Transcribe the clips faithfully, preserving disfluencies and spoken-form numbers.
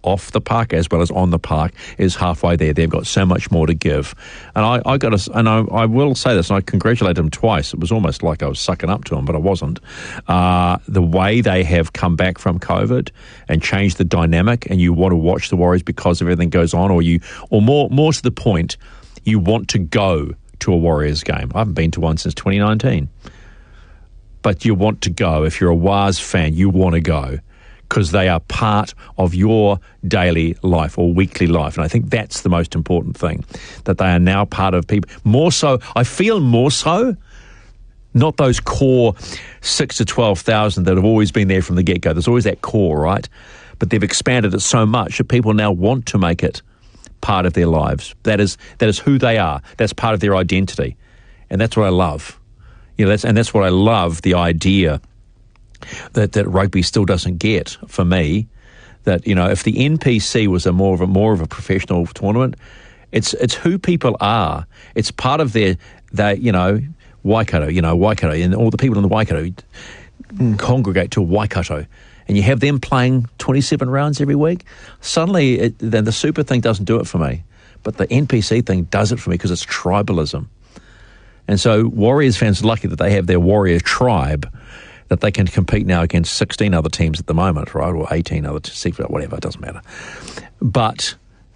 off the park as well as on the park is halfway there. They've got so much more to give. And I, I got to, and I, I will say this, and I congratulate them twice. It was almost like I was sucking up to them, but I wasn't. Uh, the way they have come back from COVID and changed the dynamic, and you want to watch the Warriors because of everything goes on, or you, or more, more to the point, you want to go to a Warriors game. I haven't been to one since twenty nineteen. But you want to go. If you're a Waz fan, you want to go because they are part of your daily life or weekly life. And I think that's the most important thing, that they are now part of people. More so, I feel more so, not those core six to twelve thousand that have always been there from the get-go. There's always that core, right? But they've expanded it so much that people now want to make it part of their lives. That is that is who they are. That's part of their identity. And that's what I love. You know, that's, and that's what I love, the idea that, that rugby still doesn't get for me. That, you know, if the N P C was a more of a more of a professional tournament, it's it's who people are. It's part of their, they, you know, Waikato, you know, Waikato, and all the people in the Waikato mm. congregate to Waikato, and you have them playing twenty-seven rounds every week. Suddenly, it, then the super thing doesn't do it for me, but the N P C thing does it for me because it's tribalism. And so Warriors fans are lucky that they have their Warrior tribe, that they can compete now against sixteen other teams at the moment, right, or eighteen other teams, whatever, it doesn't matter. But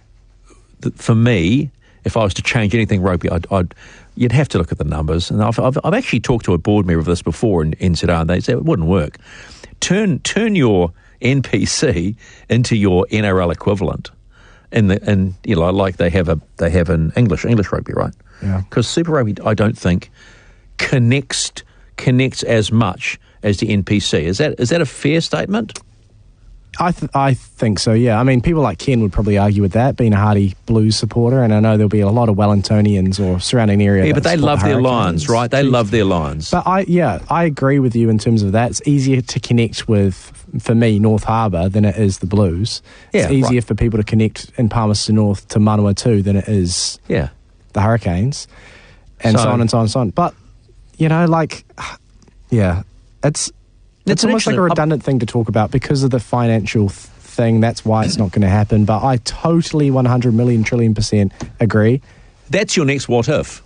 th- for me, if I was to change anything rugby, I'd, I'd you'd have to look at the numbers. And I've, I've, I've actually talked to a board member of this before in N Z R, and they said it wouldn't work. Turn turn your N P C into your N R L equivalent, in the and you know like they have a they have in English English rugby, right? Yeah. Because Super Rugby, I don't think connects connects as much as the N P C. Is that is that a fair statement? I th- I think so, yeah. I mean, people like Ken would probably argue with that, being a Hardy Blues supporter, and I know there'll be a lot of Wellingtonians or surrounding area. Yeah, but they love the their Lions, right? They love their Lions. But I, yeah, I agree with you in terms of that. It's easier to connect with, for me, North Harbour than it is the Blues. Yeah, it's easier right. for people to connect in Palmerston North to Manawatu than it is yeah. the Hurricanes, and so, so on and so on and so on. But, you know, like, yeah, it's... It's, it's almost like a redundant thing to talk about because of the financial th- thing. That's why it's not going to happen. But I totally one hundred million trillion percent agree. That's your next what if.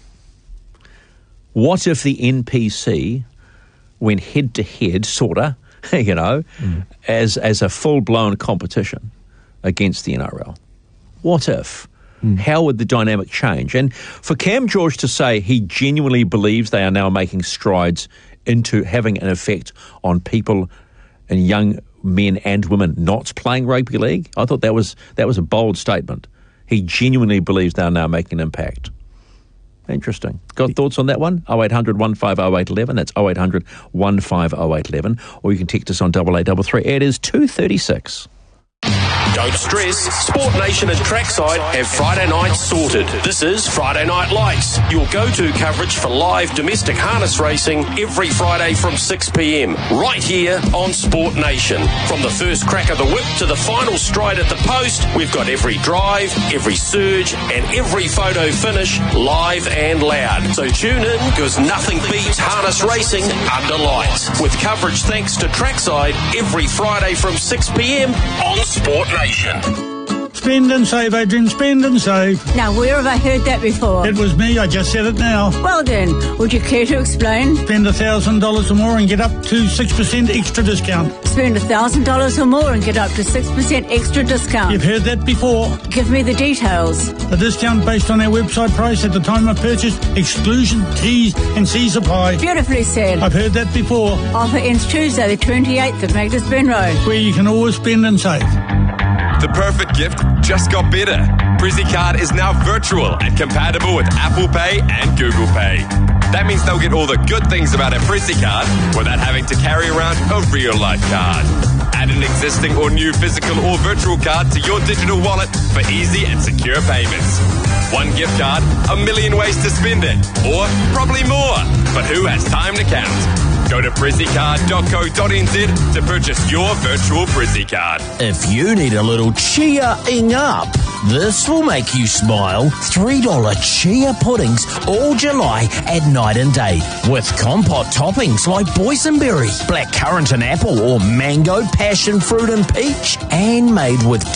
What if the N P C went head to head, sort of, you know, mm. as as a full blown competition against the N R L? What if? Mm. How would the dynamic change? And for Cam George to say he genuinely believes they are now making strides into having an effect on people and young men and women not playing rugby league, I thought that was that was a bold statement. He genuinely believes they are now making an impact. Interesting. Got thoughts on that one? oh eight hundred, one five oh eight, eleven. That's oh eight hundred, one five oh eight, eleven. Or you can text us on double eight double three. It is two thirty-six. Don't stress, Sport Nation and Trackside have Friday nights sorted. This is Friday Night Lights, your go-to coverage for live domestic harness racing every Friday from six p.m. right here on Sport Nation. From the first crack of the whip to the final stride at the post, we've got every drive, every surge and every photo finish live and loud. So tune in because nothing beats harness racing under lights. With coverage thanks to Trackside every Friday from six p.m. on Sport Nation. Spend and save, Adrian, spend and save. Now, where have I heard that before? It was me, I just said it now. Well then, would you care to explain? Spend one thousand dollars or more and get up to six percent extra discount. Spend one thousand dollars or more and get up to six percent extra discount. You've heard that before. Give me the details. The discount based on our website price at the time of purchase, exclusion, T's and C's apply. Beautifully said. I've heard that before. Offer ends Tuesday the twenty-eighth of Magdalene Road. Where you can always spend and save. The perfect gift just got better. Prizzy Card is now virtual and compatible with Apple Pay and Google Pay. That means they'll get all the good things about a Prizzy Card without having to carry around a real-life card. Add an existing or new physical or virtual card to your digital wallet for easy and secure payments. One gift card, a million ways to spend it, or probably more. But who has time to count? Go to prizzy card dot co dot n z to purchase your virtual Prizzy Card. If you need a little cheering up, this will make you smile. three dollars chia puddings all July at night and day. With compote toppings like boysenberry, blackcurrant and apple, or mango, passion fruit and peach. And made with